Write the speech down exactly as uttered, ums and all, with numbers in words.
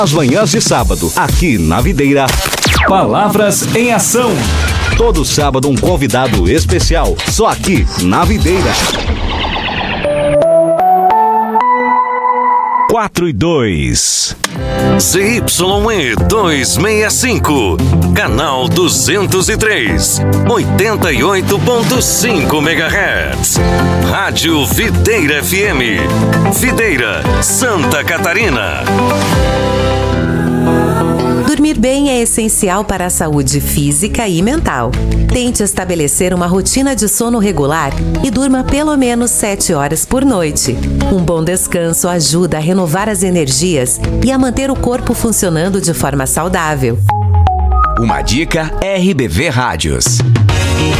As manhãs de sábado, aqui na Videira. Palavras em Ação. Todo sábado um convidado especial, só aqui na Videira. quatro e dois. Z Y E duzentos e sessenta e cinco, canal duzentos e três, oitenta e oito ponto cinco megahertz. Rádio Videira F M, Videira, Santa Catarina. Dormir bem é essencial para a saúde física e mental. Tente estabelecer uma rotina de sono regular e durma pelo menos sete horas por noite. Um bom descanso ajuda a renovar as energias e a manter o corpo funcionando de forma saudável. Uma dica R B V Rádios.